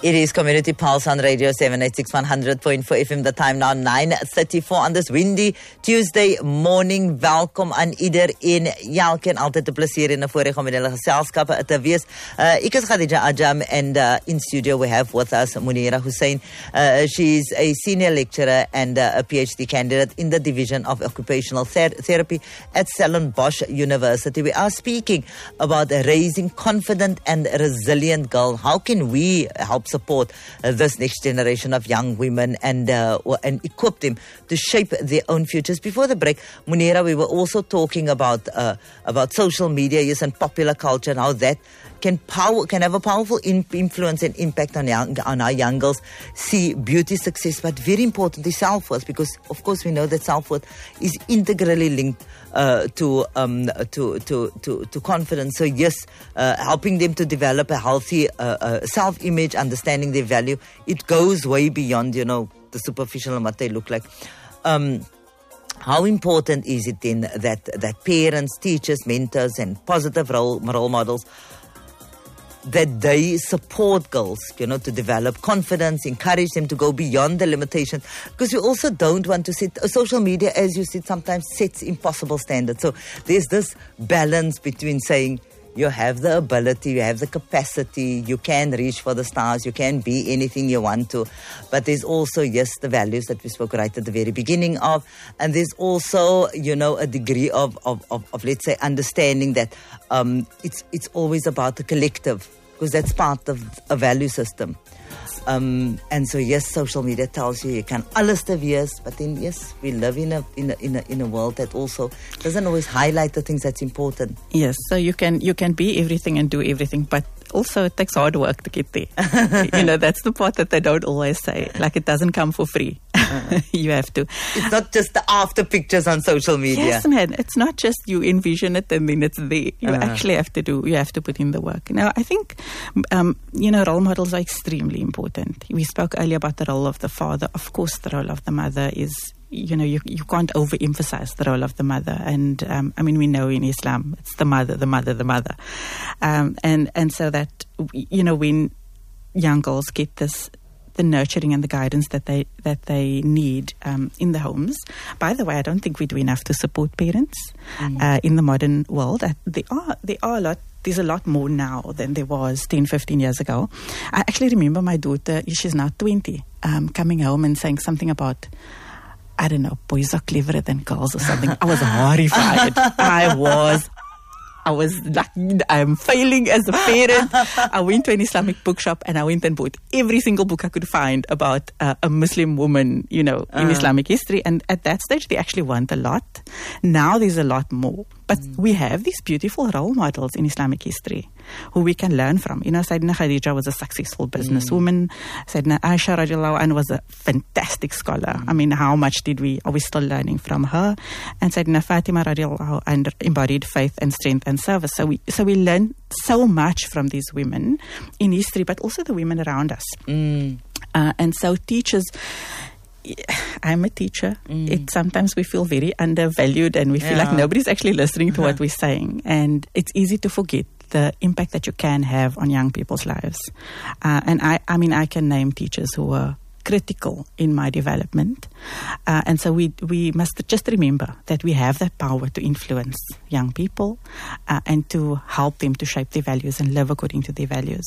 It is Community Pulse on Radio 786 100.4 FM. The time now 9:34 on this windy Tuesday morning. Welkom aan iedereen. Elkeen altyd 'n plesier en 'n voorreg om in julle geselskap te wees. Ek is Khadija Ajam and in studio we have with us Munira Hussein. She's a senior lecturer and a PhD candidate in the Division of Occupational Therapy at Stellenbosch University. We are speaking about raising confident and resilient girls. How can we help support this next generation of young women and equip them to shape their own futures? Before the break, Munira, we were also talking about social media, yes, and popular culture and how that can have a powerful influence and impact on our young girls see beauty, success, but very importantly self-worth, because of course we know that self-worth is integrally linked to confidence. So yes, helping them to develop a healthy self-image, understanding their value, it goes way beyond, the superficial and what they look like. How important is it then that parents, teachers, mentors and positive role models, that they support girls, to develop confidence, encourage them to go beyond the limitations? Because we also don't want to set, social media, as you said, sometimes sets impossible standards. So there's this balance between saying, you have the ability, you have the capacity, you can reach for the stars, you can be anything you want to. But there's also, yes, the values that we spoke right at the very beginning of. And there's also, a degree of let's say, understanding that it's always about the collective, because that's part of a value system. And so yes, social media tells you can alles te wees, but then yes, we live in a world that also doesn't always highlight the things that's important. Yes, so you can be everything and do everything, but also it takes hard work to get there. That's the part that they don't always say. Like, it doesn't come for free. You have to. It's not just the after pictures on social media. Yes, man. It's not just you envision it and then it's there. You actually have to put in the work. Now, I think, role models are extremely important. We spoke earlier about the role of the father. Of course, the role of the mother is, you can't overemphasize the role of the mother. And, we know in Islam, it's the mother. And so that, when young girls get the nurturing and the guidance that they need in the homes. By the way, I don't think we do enough to support parents in the modern world. There's a lot more now than there was 10, 15 years ago. I actually remember my daughter, she's now 20, coming home and saying something about, I don't know, boys are cleverer than girls or something. I was horrified. I was like, I'm failing as a parent. I went to an Islamic bookshop and I went and bought every single book I could find about a Muslim woman, in Islamic history. And at that stage, they actually weren't a lot. Now there's a lot more. But we have these beautiful role models in Islamic history who we can learn from. Sayyidina Khadija was a successful businesswoman. Sayyidina Aisha radiallahu anha was a fantastic scholar. How much are we still learning from her? And Sayyidina Fatima radiallahu anha embodied faith and strength and service. So we learn so much from these women in history, but also the women around us. And so teachers, I'm a teacher. Sometimes we feel very undervalued and we feel like nobody's actually listening to what we're saying. And it's easy to forget the impact that you can have on young people's lives. And I can name teachers who were critical in my development. And so we must just remember that we have that power to influence young people and to help them to shape their values and live according to their values.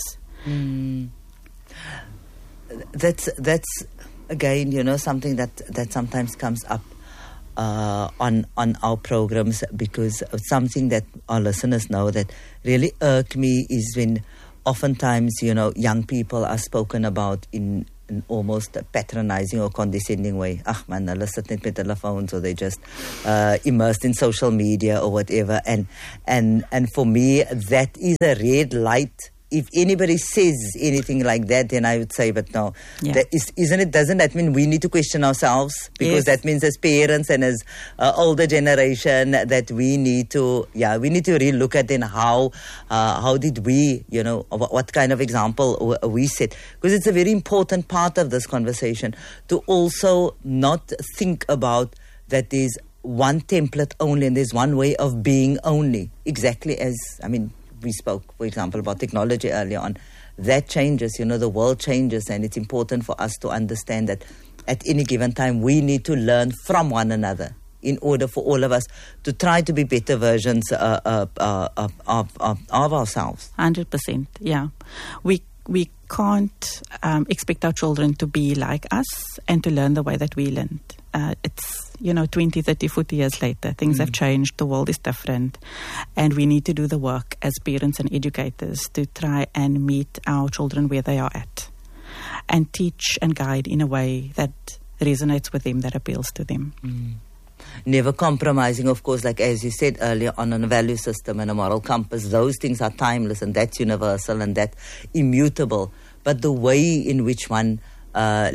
That's again, something that sometimes comes up on our programs, because something that our listeners know that really irk me is when oftentimes, young people are spoken about in an almost patronizing or condescending way. Man, hulle sit net met hulle phones, or they just immersed in social media or whatever. And for me, that is a red light. If anybody says anything like that, then I would say, but no, doesn't that mean we need to question ourselves? Because that means as parents and as older generation that we need to really look at then how did we, what kind of example we set? Because it's a very important part of this conversation to also not think about that there's one template only and there's one way of being only. Exactly as, we spoke, for example, about technology earlier on. that changes, the world changes, and it's important for us to understand that at any given time we need to learn from one another in order for all of us to try to be better versions of ourselves. 100%, yeah. We can't expect our children to be like us and to learn the way that we learned. It's, 20, 30, 40 years later, things have changed, the world is different, and we need to do the work as parents and educators to try and meet our children where they are at and teach and guide in a way that resonates with them, that appeals to them. Never compromising, of course, like as you said earlier, on a value system and a moral compass. Those things are timeless, and that's universal and that's immutable. But the way in which one, for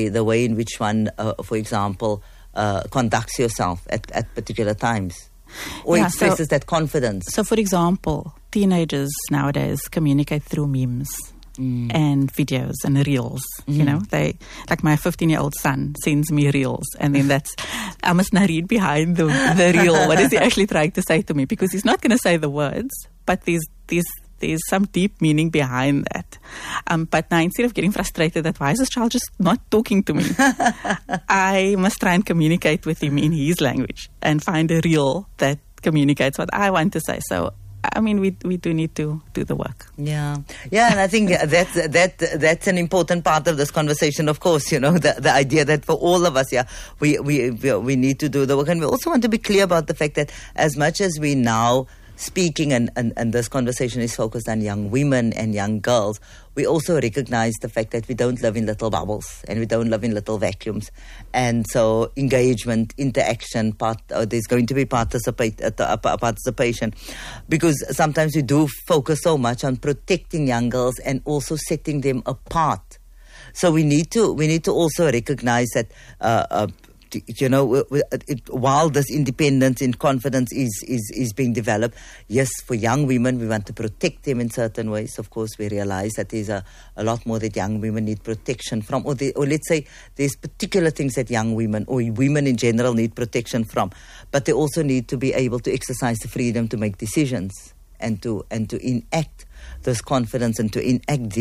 example, conducts yourself at particular times, or expresses that confidence. So, for example, teenagers nowadays communicate through memes. And videos and reels, they, like my 15-year-old son sends me reels, and then I must now read behind the reel. What is he actually trying to say to me? Because he's not going to say the words, but there's some deep meaning behind that. But now, instead of getting frustrated that why is this child just not talking to me, I must try and communicate with him in his language and find a reel that communicates what I want to say. So, we do need to do the work. Yeah, and I think that's an important part of this conversation. Of course, the idea that for all of us, we need to do the work, and we also want to be clear about the fact that as much as we now speaking and this conversation is focused on young women and young girls, we also recognize the fact that we don't live in little bubbles and we don't live in little vacuums. And so engagement, interaction, there's going to be participation, because sometimes we do focus so much on protecting young girls and also setting them apart. So we need to also recognize that while this independence and confidence is being developed, yes, for young women, we want to protect them in certain ways. Of course, we realize that there's a lot more that young women need protection from, or let's say there's particular things that young women or women in general need protection from, but they also need to be able to exercise the freedom to make decisions and to enact this confidence and to enact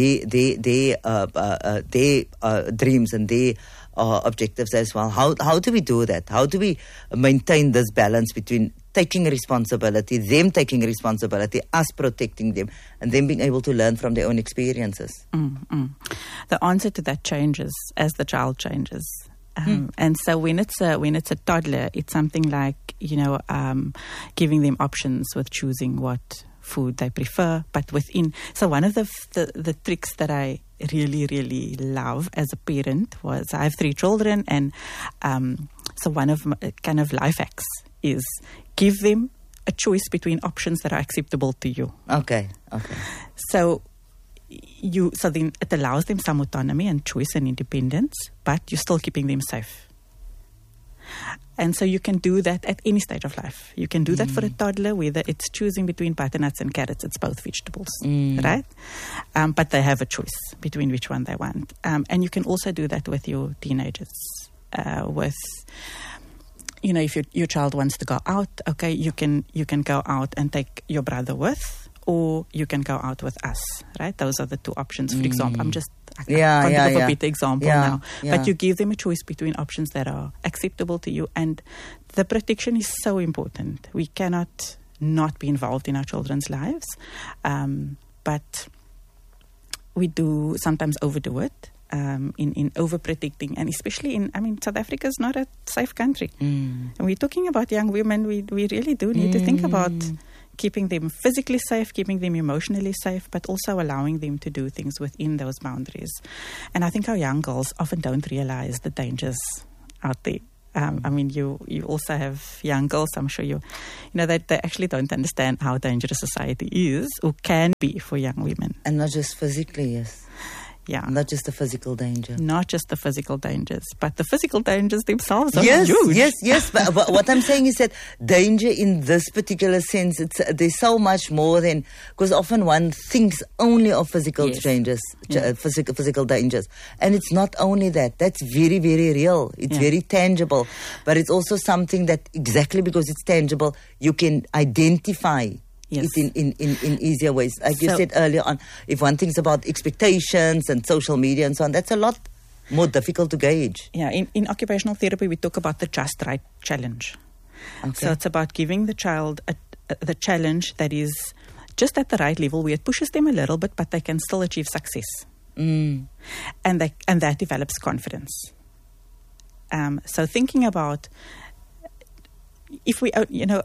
their dreams and their objectives as well. How do we do that? How do we maintain this balance between taking responsibility, them taking responsibility, us protecting them, and them being able to learn from their own experiences? The answer to that changes as the child changes. And so when it's a toddler, it's something like giving them options with choosing what food they prefer, but within. So one of the tricks that I really, really love as a parent was, I have 3 children, and so one of my kind of life hacks is give them a choice between options that are acceptable to you. Okay. So then it allows them some autonomy and choice and independence, but you're still keeping them safe. And so you can do that at any stage of life. You can do that for a toddler, whether it's choosing between butternuts and carrots. It's both vegetables, right? But they have a choice between which one they want. And you can also do that with your teenagers. If your child wants to go out, okay, you can go out and take your brother with, or you can go out with us, right? Those are the 2 options. For example, I can't think of a better example now. But you give them a choice between options that are acceptable to you. And the protection is so important. We cannot not be involved in our children's lives. But we do sometimes overdo it in overprotecting. And especially South Africa is not a safe country. And we're talking about young women. We really do need to think about keeping them physically safe, keeping them emotionally safe, but also allowing them to do things within those boundaries. And I think our young girls often don't realize the dangers out there. You also have young girls, I'm sure that they actually don't understand how dangerous society is or can be for young women. And not just physically, yes. Yeah. Not just the physical danger. Not just the physical dangers, but the physical dangers themselves are huge. Yes. But what I'm saying is that danger in this particular sense, there's so much more than, because often one thinks only of physical dangers, physical dangers. And it's not only that. That's very, very real. It's very tangible. But it's also something that exactly because it's tangible, you can identify Yes. it in easier ways. Like you So- said earlier on, if one thinks about expectations and social media and so on, that's a lot more difficult to gauge. Yeah, in occupational therapy, we talk about the just right challenge. Okay. So it's about giving the child the challenge that is just at the right level where it pushes them a little bit, but they can still achieve success. And that develops confidence. So thinking about if we,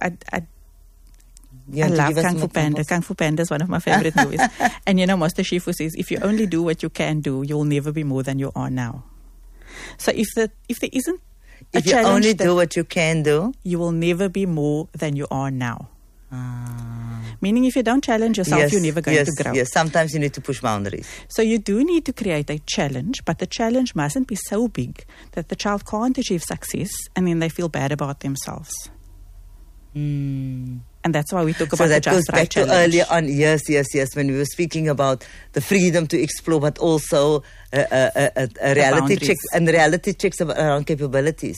You I want to love give us Kung some Fu Panda. examples? Kung Fu Panda is one of my favorite movies. And Master Shifu says, if you only do what you can do, you'll never be more than you are now. So if there isn't a If you challenge only that do what you can do, you will never be more than you are now. Meaning if you don't challenge yourself, you're never going to grow. Yes, sometimes you need to push boundaries. So you do need to create a challenge, but the challenge mustn't be so big that the child can't achieve success and then they feel bad about themselves. And that's why we talk So about the that goes just right back to challenge. earlier on, yes, when we were speaking about the freedom to explore, but also a reality boundaries. checks and the reality checks around capabilities.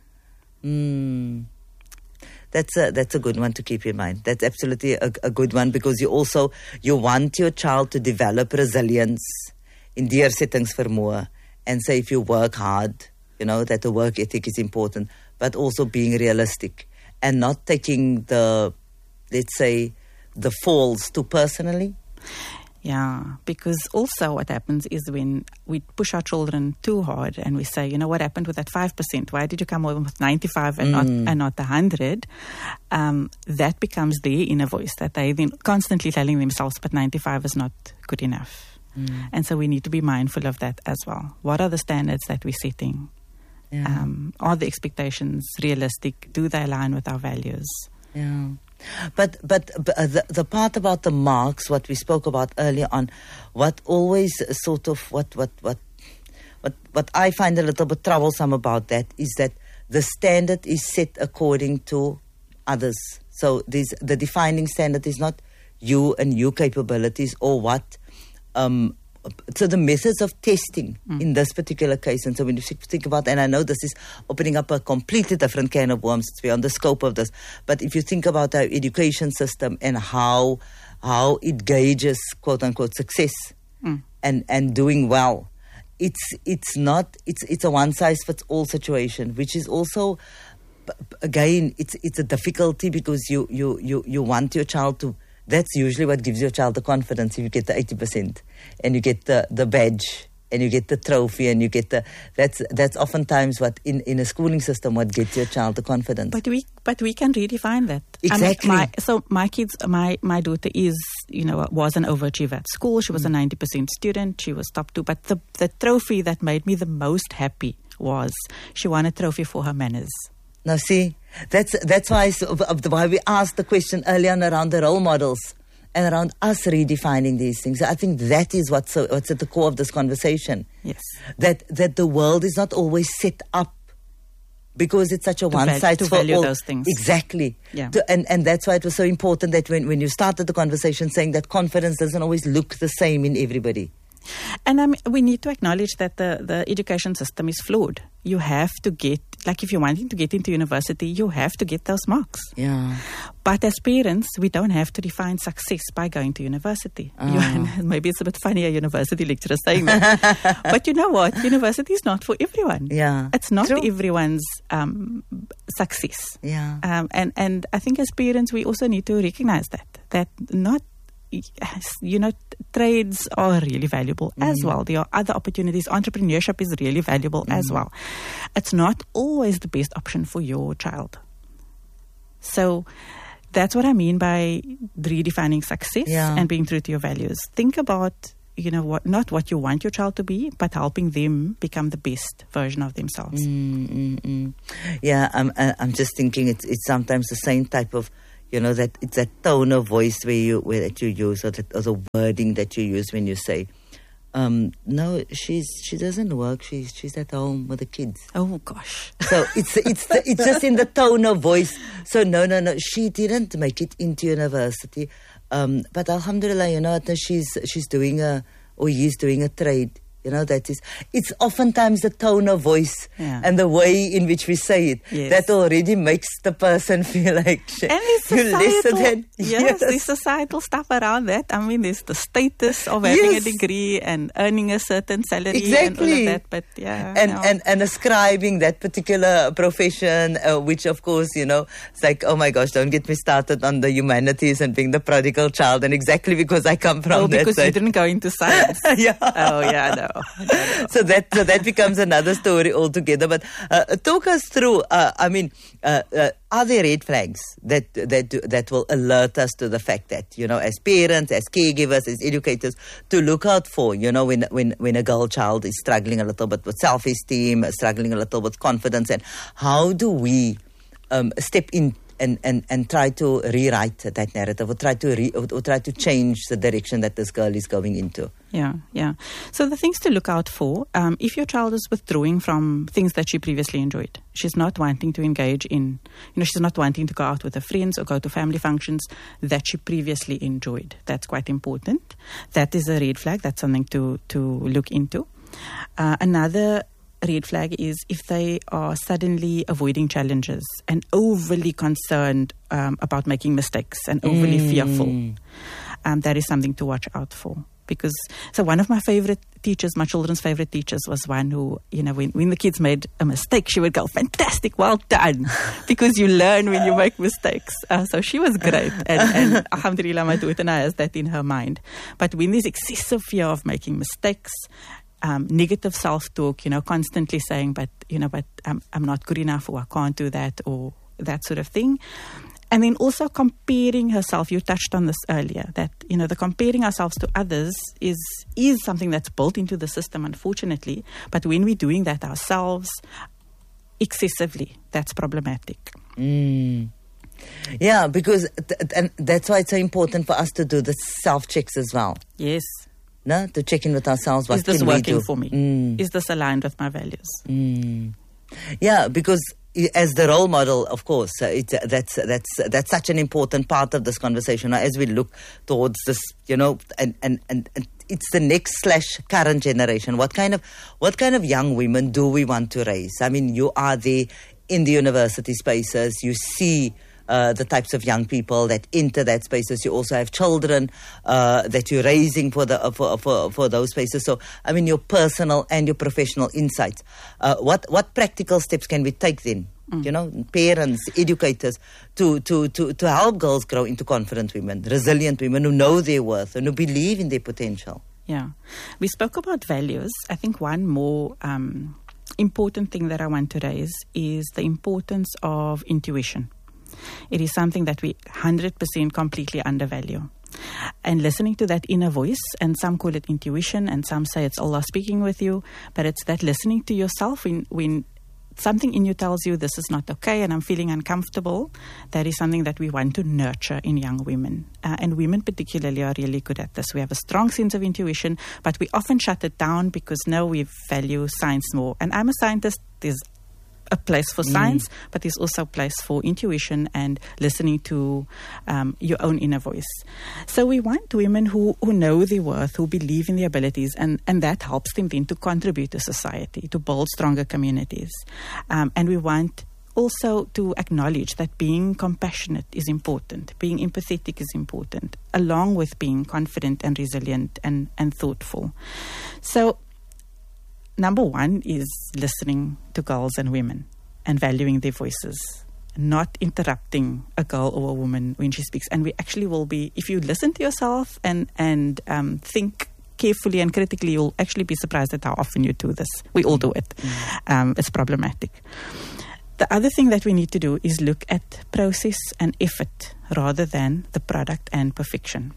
That's a good one to keep in mind. That's absolutely a good one, because you want your child to develop resilience in dear settings for more, and say if you work hard, that the work ethic is important, but also being realistic and not taking the falls too personally. Yeah, because also what happens is when we push our children too hard and we say, what happened with that 5%? Why did you come home with 95 and not 100? That becomes their inner voice that they then constantly telling themselves, but 95 is not good enough. And so we need to be mindful of that as well. What are the standards that we're setting? Yeah. Are the expectations realistic? Do they align with our values? Yeah. But the part about the marks, what we spoke about earlier on, what always sort of what I find a little bit troublesome about that is that the standard is set according to others. So the defining standard is not you and your capabilities or what. So the methods of testing in this particular case, and so when you think about, and I know this is opening up a completely different can of worms, it's beyond the scope of this, but if you think about our education system and how it gauges quote unquote success and doing well, it's a one size fits all situation, which is also again it's a difficulty, because you want your child to. That's usually what gives your child the confidence. If you get the 80% and you get the badge and you get the trophy and you get that's oftentimes what in a schooling system what gets your child the confidence. But we can redefine that. Exactly. My daughter was an overachiever at school. She was a 90% student. She was top 2. But the trophy that made me the most happy was she won a trophy for her manners. Now, see, that's why we asked the question earlier on around the role models and around us redefining these things. I think that is what's at the core of this conversation. Yes. That the world is not always set up because it's such a one size to for value all. those things. Exactly. Yeah. And that's why it was so important that when you started the conversation saying that confidence doesn't always look the same in everybody. And we need to acknowledge that the education system is flawed. You have to get, like if you're wanting to get into university, you have to get those marks. Yeah. But as parents, we don't have to define success by going to university. Maybe it's a bit funny a university lecturer saying that. But you know what? University is not for everyone. Yeah. It's not True. everyone's success. Yeah. And I think as parents, we also need to recognize that not, trades are really valuable as well. There are other opportunities. Entrepreneurship is really valuable as well. It's not always the best option for your child. So that's what I mean by redefining success and being true to your values. Think about, not what you want your child to be, but helping them become the best version of themselves. Yeah, I'm just thinking it's sometimes the same type of, that it's that tone of voice that you use, or the wording that you use when you say, no, she doesn't work. She's at home with the kids. Oh gosh! So it's just in the tone of voice. So no, she didn't make it into university, but alhamdulillah, she's doing he's doing a trade. You know, it's oftentimes the tone of voice and the way in which we say it that already makes the person feel like shit. And there's societal stuff around that. I mean, there's the status of having a degree and earning a certain salary and all of that. But and ascribing that particular profession, which of course, you know, it's like, oh my gosh, don't get me started on the humanities and being the prodigal child. And exactly because I come from that because side. You didn't go into science. No. So that becomes another story altogether. But talk us through. Are there red flags that will alert us to the fact that, you know, as parents, as caregivers, as educators, to look out for, you know, when a girl child is struggling a little bit with self-esteem, struggling a little with confidence, and how do we step in and try to rewrite that narrative, or try to change the direction that this girl is going into? Yeah. So the things to look out for, if your child is withdrawing from things that she previously enjoyed, she's not wanting to engage in, you know, she's not wanting to go out with her friends or go to family functions that she previously enjoyed. That's quite important. That is a red flag. That's something to look into. Another red flag is if they are suddenly avoiding challenges and overly concerned about making mistakes and overly fearful. That is something to watch out for. So one of my favorite teachers, my children's favorite teachers, was one who, you know, when the kids made a mistake, she would go, "Fantastic, well done," because you learn when you make mistakes. So she was great, and alhamdulillah, my daughter now has that in her mind. But when there's excessive fear of making mistakes, negative self-talk, you know, constantly saying, but I'm not good enough, or I can't do that, or that sort of thing. And then also comparing herself. You touched on this earlier, that, you know, the comparing ourselves to others is something that's built into the system, unfortunately. But when we're doing that ourselves excessively, that's problematic. Yeah, because and that's why it's so important for us to do the self-checks as well. Yes. No, to check in with ourselves. What is this can working we do? for me? Is this aligned with my values? Yeah, because as the role model, of course, that's such an important part of this conversation. As we look towards this, you know, and it's the next / current generation. What kind of young women do we want to raise? I mean, you are there in the university spaces. You see the types of young people that enter that spaces. You also have children that you're raising for those spaces. So, I mean, your personal and your professional insights. What practical steps can we take then? You know, parents, educators, to help girls grow into confident women, resilient women who know their worth and who believe in their potential. Yeah, we spoke about values. I think one more important thing that I want to raise is the importance of intuition. It is something that we 100% completely undervalue. And listening to that inner voice, and some call it intuition, and some say it's Allah speaking with you, but it's that listening to yourself when something in you tells you this is not okay and I'm feeling uncomfortable. That is something that we want to nurture in young women. And women particularly are really good at this. We have a strong sense of intuition, but we often shut it down because now we value science more. And I'm a scientist. There's a place for science, but there's also a place for intuition and listening to your own inner voice. So we want women who know their worth, who believe in their abilities, and that helps them then to contribute to society, to build stronger communities. And we want also to acknowledge that being compassionate is important, being empathetic is important, along with being confident and resilient and thoughtful. So number one is listening to girls and women and valuing their voices, not interrupting a girl or a woman when she speaks. And we actually will be, if you listen to yourself and think carefully and critically, you'll actually be surprised at how often you do this. We all do it. It's problematic. The other thing that we need to do is look at process and effort rather than the product and perfection.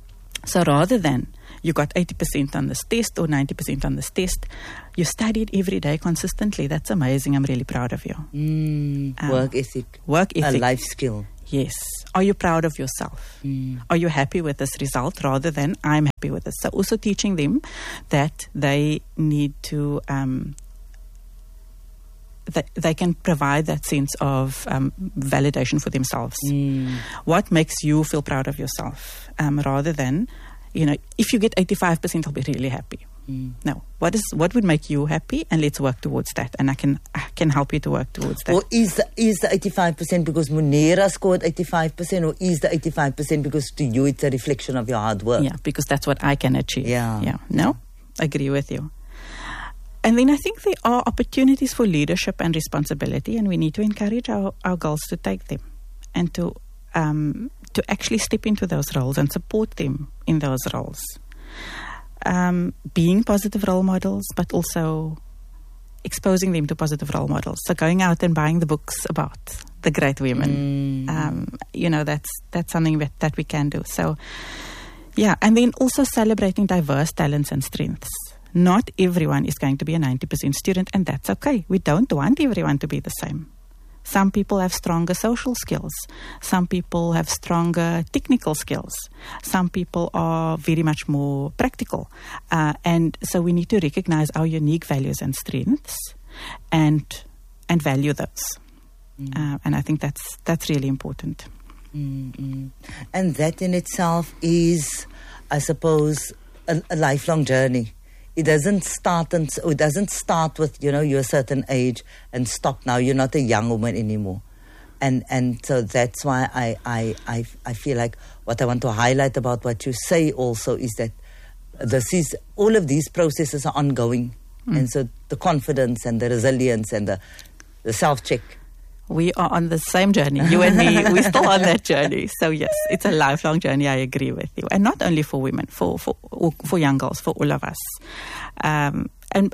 So rather than you got 80% on this test or 90% on this test, you studied every day consistently. That's amazing. I'm really proud of you. Work ethic. A life skill. Yes. Are you proud of yourself? Are you happy with this result rather than I'm happy with this? So also teaching them that they need to, that they can provide that sense of validation for themselves. What makes you feel proud of yourself? Rather than, you know, if you get 85%, I'll be really happy. No. What would make you happy, and let's work towards that. And I can help you to work towards that. Or is the 85% because Munira scored 85%, or is the 85% because to you it's a reflection of your hard work? Yeah, because that's what I can achieve. Yeah. No, agree with you. And then I think there are opportunities for leadership and responsibility, and we need to encourage our girls to take them and to actually step into those roles and support them in those roles. Being positive role models, but also exposing them to positive role models. So going out and buying the books about the great women, that's something that we can do. So, yeah, and then also celebrating diverse talents and strengths. Not everyone is going to be a 90% student, and that's okay. We don't want everyone to be the same. Some people have stronger social skills. Some people have stronger technical skills. Some people are very much more practical. And so we need to recognize our unique values and strengths and value those. And I think that's really important. And that in itself is, I suppose, a lifelong journey. It doesn't start with, you're a certain age and stop now. You're not a young woman anymore. And so that's why I feel like what I want to highlight about what you say also is that all of these processes are ongoing. And so the confidence and the resilience and the self-check. We are on the same journey. You and me, we're still on that journey. So yes, it's a lifelong journey. I agree with you. And not only for women, for young girls, for all of us. And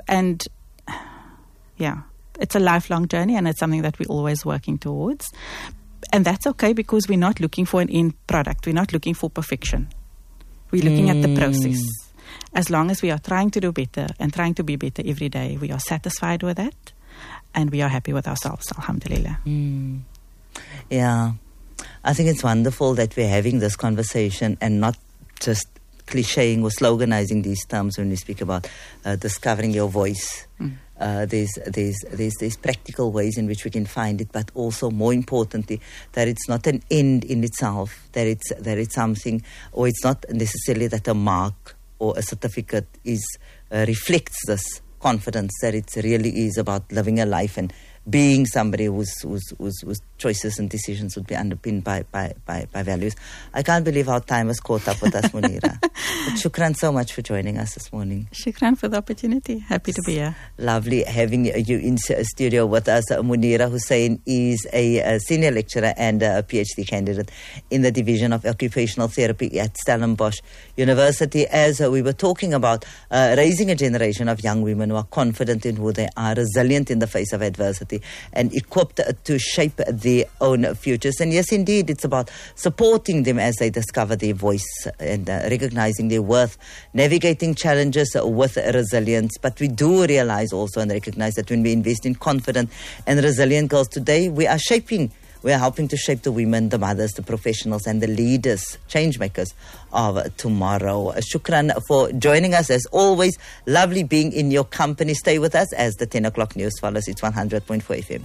it's a lifelong journey, and it's something that we're always working towards. And that's okay, because we're not looking for an end product. We're not looking for perfection. We're looking at the process. As long as we are trying to do better and trying to be better every day, we are satisfied with that. And we are happy with ourselves, alhamdulillah. Yeah. I think it's wonderful that we're having this conversation and not just clicheing or sloganizing these terms when we speak about discovering your voice. There's practical ways in which we can find it, but also more importantly, that it's not an end in itself, that it's something, or it's not necessarily that a mark or a certificate reflects this confidence, that it really is about living a life and being somebody whose choices and decisions would be underpinned by values. I can't believe how time has caught up with us, Munira. But shukran so much for joining us this morning. Shukran for the opportunity. Happy to be here. Lovely having you in studio with us. Munira Hussain is a senior lecturer and a PhD candidate in the Division of Occupational Therapy at Stellenbosch University. As we were talking about raising a generation of young women who are confident in who they are, resilient in the face of adversity, and equipped to shape their own futures. And yes, indeed, it's about supporting them as they discover their voice and recognizing their worth, navigating challenges with resilience. But we do realize also and recognize that when we invest in confident and resilient girls today, we are helping to shape the women, the mothers, the professionals, and the leaders, change makers of tomorrow. Shukran for joining us. As always, lovely being in your company. Stay with us as the 10 o'clock news follows. It's 100.4 FM.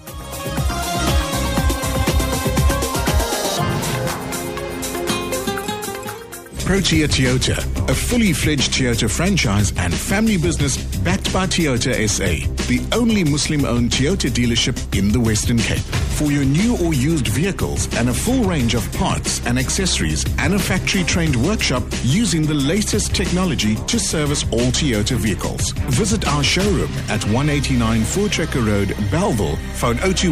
Protea Toyota, a fully fledged Toyota franchise and family business backed by Toyota SA, the only Muslim-owned Toyota dealership in the Western Cape. For your new or used vehicles and a full range of parts and accessories, and a factory-trained workshop using the latest technology to service all Toyota vehicles. Visit our showroom at 189 Voortrekker Road, Bellville. Phone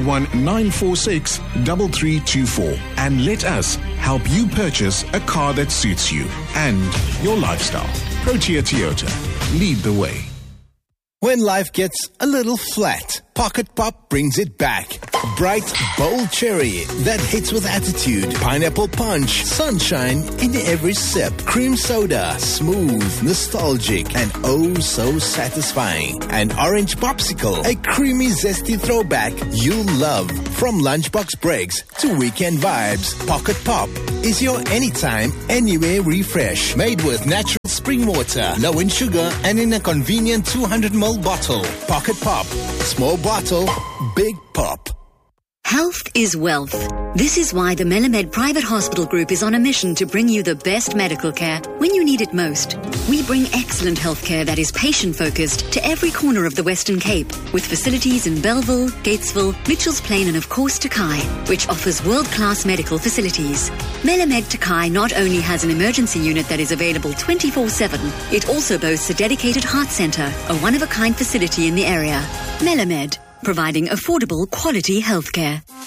021-946-3324 and let us help you purchase a car that suits you and your lifestyle. Protea Toyota. Lead the way. When life gets a little flat, Pocket Pop brings it back. Bright, bold cherry that hits with attitude. Pineapple punch, sunshine in every sip. Cream soda, smooth, nostalgic, and oh so satisfying. An orange popsicle, a creamy, zesty throwback you'll love. From lunchbox breaks to weekend vibes, Pocket Pop is your anytime, anywhere refresh. Made with natural spring water, low in sugar, and in a convenient 200ml bottle. Pocket Pop. Small bottle, big pop. Health is wealth. This is why the Melamed Private Hospital Group is on a mission to bring you the best medical care when you need it most. We bring excellent healthcare that is patient-focused to every corner of the Western Cape, with facilities in Belleville, Gatesville, Mitchells Plain and of course Takai, which offers world-class medical facilities. Melamed Takai not only has an emergency unit that is available 24/7, it also boasts a dedicated heart centre, a one-of-a-kind facility in the area. Melamed, providing affordable, quality healthcare.